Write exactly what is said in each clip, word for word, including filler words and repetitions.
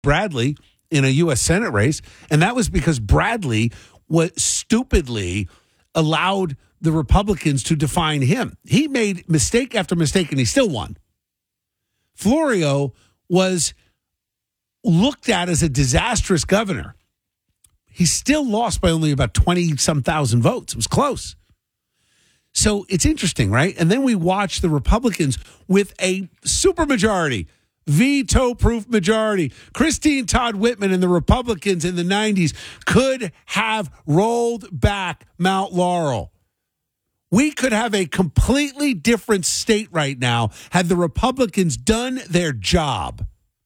Bradley in a U S Senate race, and that was because Bradley was stupidly allowed the Republicans to define him. He made mistake after mistake, and he still won. Florio was looked at as a disastrous governor. He still lost by only about twenty-some thousand votes. It was close. So it's interesting, right? And then we watch the Republicans with a supermajority, veto-proof majority. Christine Todd Whitman and the Republicans in the nineties could have rolled back Mount Laurel. We could have a completely different state right now had the Republicans done their job.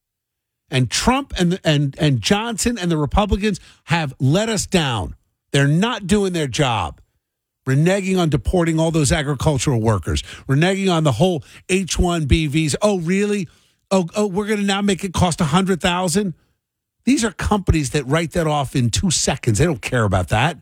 And Trump and and and Johnson and the Republicans have let us down. They're not doing their job. Reneging on deporting all those agricultural workers. Reneging on the whole H one B visa. Oh, really? Oh, oh, we're going to now make it cost one hundred thousand dollars? These are companies that write that off in two seconds. They don't care about that.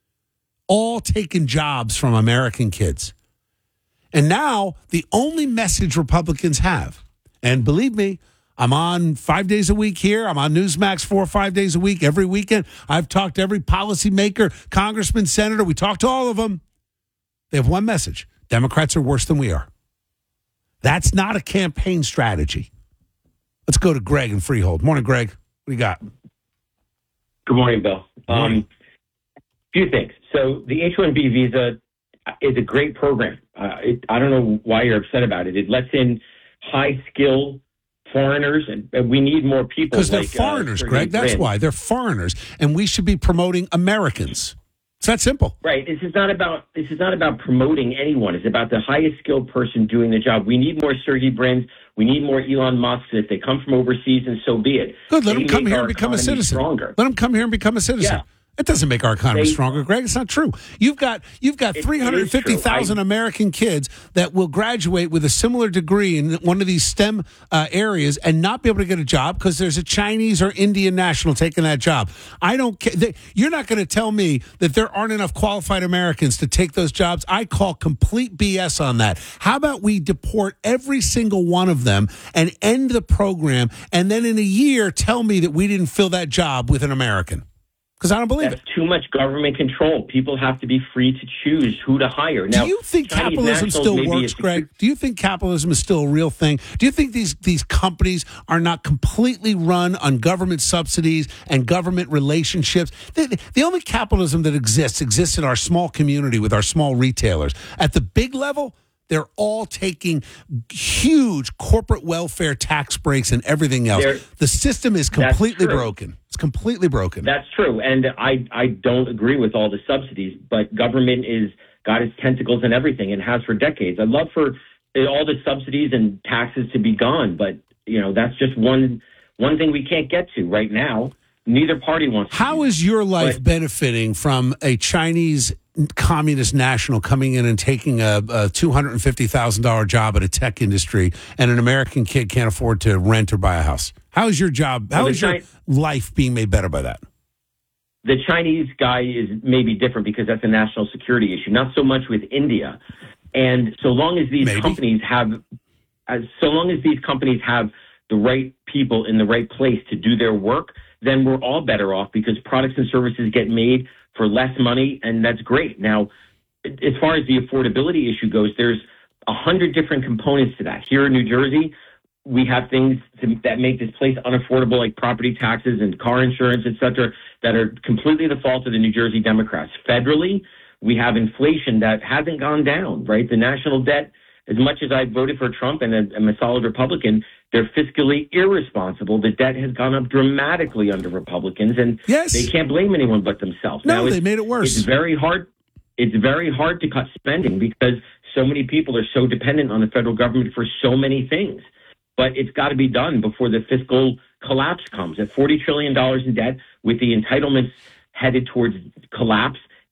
All taking jobs from American kids. And now the only message Republicans have, and believe me, I'm on five days a week here. I'm on Newsmax four or five days a week, every weekend. I've talked to every policymaker, congressman, senator. We talked to all of them. They have one message. Democrats are worse than we are. That's not a campaign strategy. Let's go to Greg in Freehold. Morning, Greg. What do you got? Good morning, Bill. Good morning. Um, few things. So the H one B visa is a great program. Uh, it, I don't know why you're upset about it. It lets in high-skill foreigners, and, and we need more people. Because they're like, foreigners, uh, Greg. That's Brin. why. They're foreigners, and we should be promoting Americans. It's that simple. Right. This is not about this is not about promoting anyone. It's about the highest skilled person doing the job. We need more Sergey Brins. We need more Elon Musks. If they come from overseas, and so be it. Good. Let They them come make here our and become a economy citizen. Stronger. Let them come here and become a citizen. Yeah. It doesn't make our economy They- stronger, Greg. It's not true. You've got you've got It- it is three hundred fifty thousand true. I- American kids that will graduate with a similar degree in one of these STEM uh, areas and not be able to get a job because there's a Chinese or Indian national taking that job. I don't care. You're not going to tell me that there aren't enough qualified Americans to take those jobs. I call complete B S on that. How about we deport every single one of them and end the program, and then in a year tell me that we didn't fill that job with an American? Because I don't believe That's it. too much government control. People have to be free to choose who to hire. Now, Do you think Chinese capitalism nationals still may be works, a- Greg? Do you think capitalism is still a real thing? Do you think these these companies are not completely run on government subsidies and government relationships? The, the only capitalism that exists exists in our small community with our small retailers. At the big level, they're all taking huge corporate welfare tax breaks and everything else. They're- the system is That's completely true. broken. It's completely broken. That's true, and I I don't agree with all the subsidies, but government is got its tentacles in everything and has for decades. I'd love for all the subsidies and taxes to be gone, but you know that's just one one thing we can't get to right now. Neither party wants to. How do is your life But- benefiting from a Chinese communist national coming in and taking a, a two hundred fifty thousand dollars job at a tech industry, and an American kid can't afford to rent or buy a house? How is your job, how Well, is the your Chi- life being made better by that? The Chinese guy is maybe different because that's a national security issue, not so much with India. And so long as these Maybe. companies have, as so long as these companies have the right people in the right place to do their work, then we're all better off because products and services get made for less money, and that's great. Now, as far as the affordability issue goes, there's a hundred different components to that. Here in New Jersey, we have things to, that make this place unaffordable, like property taxes and car insurance, et cetera, that are completely the fault of the New Jersey Democrats. Federally, we have inflation that hasn't gone down, right? The national debt, as much as I voted for Trump and I'm a solid Republican, they're fiscally irresponsible. The debt has gone up dramatically under Republicans, and Yes. they can't blame anyone but themselves. No, Now, they it's- made it worse. It's very hard. It's very hard to cut spending because so many people are so dependent on the federal government for so many things. But it's got to be done before the fiscal collapse comes. At forty trillion dollars in debt, with the entitlements headed towards collapse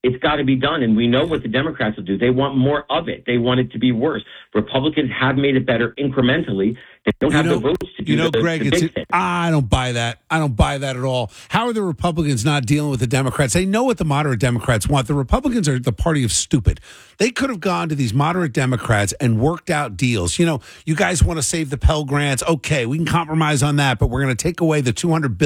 It's got to be done. And we know what the Democrats will do. They want more of it. They want it to be worse. Republicans have made it better incrementally. They don't You have know, the votes to do you know, the, Greg, the it's, big thing. I don't buy that. I don't buy that at all. How are the Republicans not dealing with the Democrats? They know what the moderate Democrats want. The Republicans are the party of stupid. They could have gone to these moderate Democrats and worked out deals. You know, you guys want to save the Pell Grants. Okay, we can compromise on that, but we're going to take away the two hundred billion dollars